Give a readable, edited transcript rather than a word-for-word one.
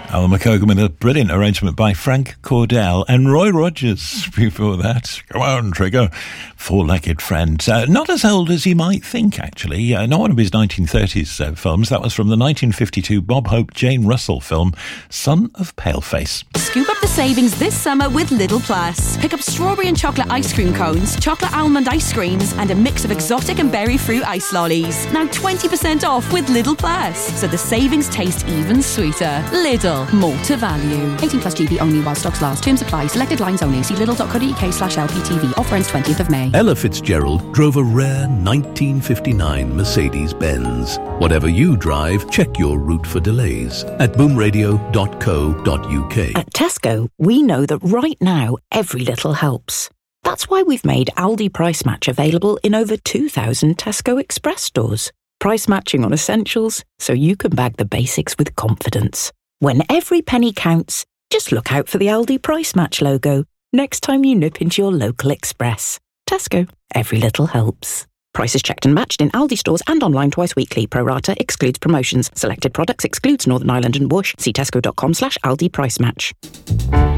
Alan McCogan with a brilliant arrangement by Frank Cordell and Roy Rogers before that. Come on, Trigger. Four-Legged Friend. Not as old as you might think, actually. Not one of his 1930s films. That was from the 1952 Bob Hope, Jane Russell film, Son of Paleface. Scoop up the savings this summer with Lidl Plus. Pick up strawberry and chocolate ice cream cones, chocolate almond ice creams, and a mix of exotic and berry fruit ice lollies. Now 20% off with Lidl Plus, so the savings taste even sweeter. Lidl, more to value. 18 plus GB only while stocks last. Terms apply. Selected lines only. See lidl.co.uk/LPTV. Offer ends 20th of May. Ella Fitzgerald drove a rare 1959 Mercedes-Benz. Whatever you drive, check your route for delays at boomradio.co.uk. At Tesco, we know that right now, every little helps. That's why we've made Aldi Price Match available in over 2,000 Tesco Express stores. Price matching on essentials, so you can bag the basics with confidence. When every penny counts, just look out for the Aldi Price Match logo next time you nip into your local Express. Tesco, every little helps. Prices checked and matched in Aldi stores and online twice weekly. Pro rata excludes promotions. Selected products excludes Northern Ireland and Bush. See tesco.com/Aldi Price Match.